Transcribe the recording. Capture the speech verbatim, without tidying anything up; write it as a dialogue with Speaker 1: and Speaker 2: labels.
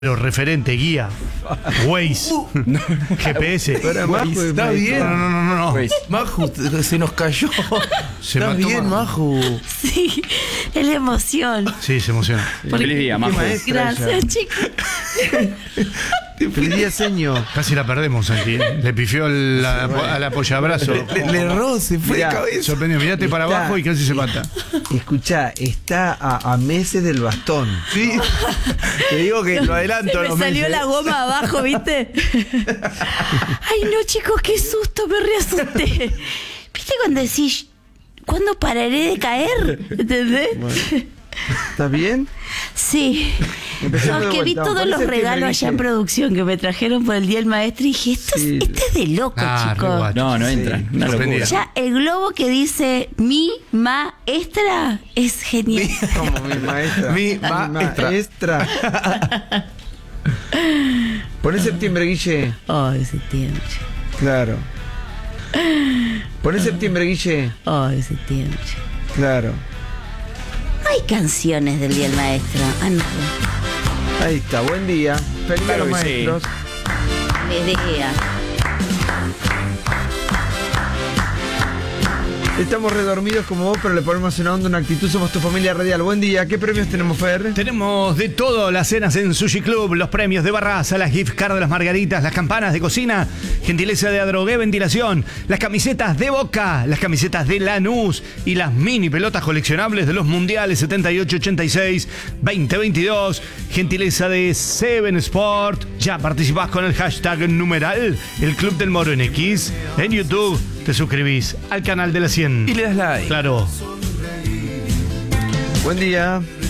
Speaker 1: Pero referente, guía, Waze,
Speaker 2: Uh, no.
Speaker 1: G P S.
Speaker 2: Pero, Maju, está bien.
Speaker 1: No, no, no, no, no.
Speaker 2: Waze. Maju, se nos cayó.
Speaker 1: Se
Speaker 2: está
Speaker 1: mató
Speaker 2: bien,
Speaker 1: Maju.
Speaker 2: Maju.
Speaker 3: Sí, es la emoción.
Speaker 1: Sí, se emociona.
Speaker 3: Porque-
Speaker 4: Feliz día, Majo.
Speaker 3: Gracias, chicos.
Speaker 2: Feliz día, señor.
Speaker 1: Casi la perdemos aquí. Le pifió el- la- al apoyabrazo.
Speaker 2: Le, le erró, se fue
Speaker 5: Mirá,
Speaker 2: de cabeza.
Speaker 1: Sorprendió, mirate para
Speaker 5: Está-
Speaker 1: abajo y casi se mata.
Speaker 5: Escuchá, está a, a meses del bastón.
Speaker 2: Sí. Te digo que lo adelanto.
Speaker 3: Se me
Speaker 2: los
Speaker 3: salió
Speaker 2: meses.
Speaker 3: la goma abajo, ¿viste? Ay, no, chicos, qué susto, me reasusté. ¿Viste cuando decís, ¿cuándo pararé de caer? ¿Entendés?
Speaker 5: ¿Estás bien?
Speaker 3: Sí.
Speaker 5: Empecemos
Speaker 3: No,
Speaker 5: de
Speaker 3: que vi
Speaker 5: vuelta.
Speaker 3: todos
Speaker 5: ¿Cuál
Speaker 3: los
Speaker 5: es el
Speaker 3: regalos
Speaker 5: primer
Speaker 3: allá en
Speaker 5: guille?
Speaker 3: producción que me trajeron por el Día del Maestro y dije, esto es,
Speaker 5: Sí.
Speaker 3: este es de loco,
Speaker 1: Ah, re
Speaker 3: chicos.
Speaker 1: guacho.
Speaker 4: No, no entran. Una
Speaker 1: Sorprendida.
Speaker 4: locura.
Speaker 3: Ya el globo que dice mi maestra es genial.
Speaker 5: Como mi maestra.
Speaker 2: Mi maestra.
Speaker 5: maestra. Poné septiembre, Guille.
Speaker 3: Ay, septiembre.
Speaker 5: Claro. Poné septiembre, Guille.
Speaker 3: Ay, septiembre.
Speaker 5: Claro.
Speaker 3: No hay canciones del Día del Maestro. Ah, no.
Speaker 5: Ahí está, buen día. Feliz día a
Speaker 4: Claro
Speaker 5: los
Speaker 4: que sí.
Speaker 5: maestros.
Speaker 3: Medea.
Speaker 5: Estamos redormidos como vos, pero le ponemos una onda, una actitud. Somos tu familia radial. Buen día. ¿Qué premios tenemos, Fer?
Speaker 1: Tenemos de todo, las cenas en Sushi Club, los premios de Barraza, las gift cards de las margaritas, las campanas de cocina, gentileza de Adrogué Ventilación, las camisetas de Boca, las camisetas de Lanús y las mini pelotas coleccionables de los mundiales setenta y ocho, ochenta y seis, veinte veintidós, gentileza de Seven Sport. Ya participás con el hashtag numeral, el Club del Moro en X. En YouTube te suscribís al canal de la cien.
Speaker 2: Y le das like.
Speaker 1: Claro.
Speaker 5: Buen día.